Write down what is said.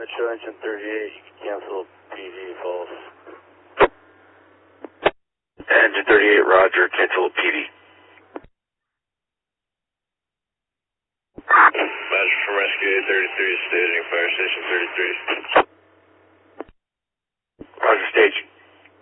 show engine 38, you can cancel PD false. Engine 38, roger, cancel PD. Badger from Rescue 833, staging Fire Station 33.